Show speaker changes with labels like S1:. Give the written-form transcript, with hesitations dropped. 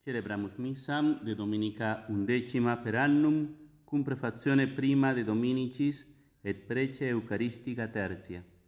S1: Celebramus missam de Dominica 11 per annum, cum prefazione prima de Dominicis et prece Eucharistica tertia.